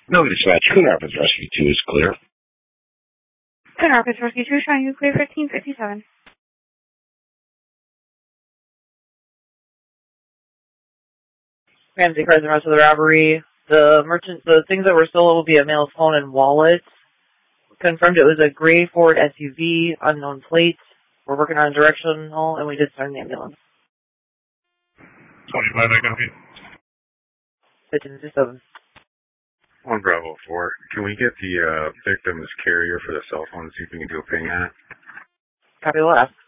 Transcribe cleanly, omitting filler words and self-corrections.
No dispatch. Coon Rapids Rescue 2 is clear. Coon Rapids Rescue 2 showing you clear 1557. Ramsey cards the rest of the robbery. The things that were stolen will be a male phone and wallet. Confirmed it was a gray Ford SUV, unknown plate. We're working on directional, and we did send the ambulance. 25, I copy. 1557. 1 Bravo 4. Can we get the victim's carrier for the cell phone and see if we can do a ping that? Copy the last.